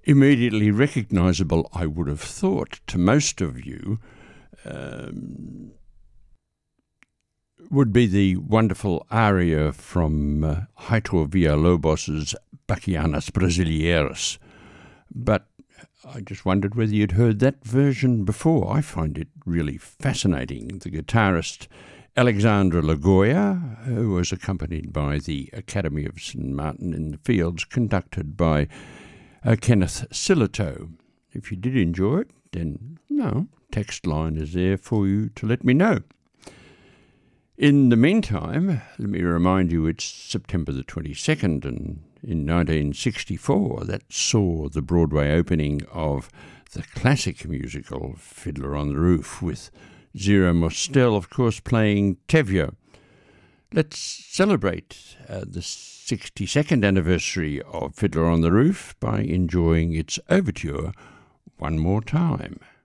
immediately recognisable, I would have thought, to most of you, would be the wonderful aria from Heitor Villalobos's Bachianas Brasileiras. But I just wondered whether you'd heard that version before. I find it really fascinating. The guitarist Alexandre Lagoya, who was accompanied by the Academy of St. Martin in the Fields, conducted by Kenneth Silito. If you did enjoy it, then text line is there for you to let me know. In the meantime, let me remind you it's September the 22nd, and in 1964 that saw the Broadway opening of the classic musical Fiddler on the Roof, with Zero Mostel, of course, playing Tevye. Let's celebrate the 62nd anniversary of Fiddler on the Roof by enjoying its overture one more time.